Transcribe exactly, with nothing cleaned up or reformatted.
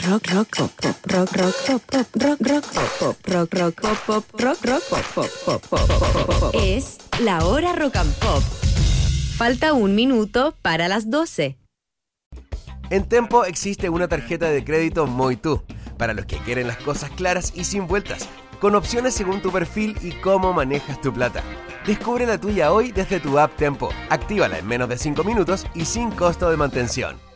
rock, rock, pop, pop, rock, rock, pop, pop, rock, rock, pop, pop, rock, rock, pop, pop, rock, rock, pop, pop, pop, pop, pop, pop. Es la hora rock and pop. Falta un minuto para las doce. En Tempo existe una tarjeta de crédito Moitú, para los que quieren las cosas claras y sin vueltas, con opciones según tu perfil y cómo manejas tu plata. Descubre la tuya hoy desde tu app Tempo. Actívala en menos de cinco minutos y sin costo de mantención.